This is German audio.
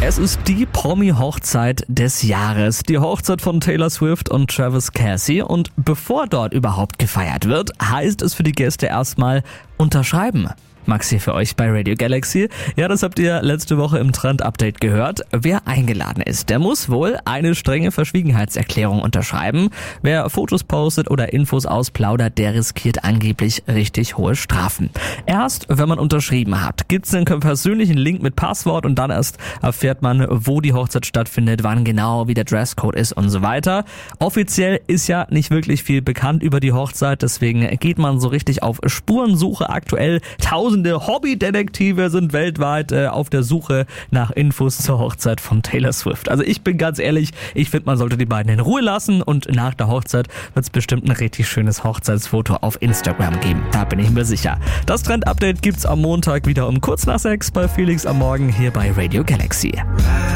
Es ist die Promi-Hochzeit des Jahres. Die Hochzeit von Taylor Swift und Travis Kelce. Und bevor dort überhaupt gefeiert wird, heißt es für die Gäste erstmal unterschreiben. Max hier für euch bei Radio Galaxy. Ja, das habt ihr letzte Woche im Trend-Update gehört. Wer eingeladen ist, der muss wohl eine strenge Verschwiegenheitserklärung unterschreiben. Wer Fotos postet oder Infos ausplaudert, der riskiert angeblich richtig hohe Strafen. Erst wenn man unterschrieben hat, gibt's einen persönlichen Link mit Passwort und dann erst erfährt man, wo die Hochzeit stattfindet, wann genau, wie der Dresscode ist und so weiter. Offiziell ist ja nicht wirklich viel bekannt über die Hochzeit, deswegen geht man so richtig auf Spurensuche aktuell. Tausende Hobbydetektive sind weltweit auf der Suche nach Infos zur Hochzeit von Taylor Swift. Also ich bin ganz ehrlich, ich finde, man sollte die beiden in Ruhe lassen und nach der Hochzeit wird es bestimmt ein richtig schönes Hochzeitsfoto auf Instagram geben. Da bin ich mir sicher. Das Trend-Update gibt's am Montag wieder um kurz nach 6 bei Felix am Morgen hier bei Radio Galaxy.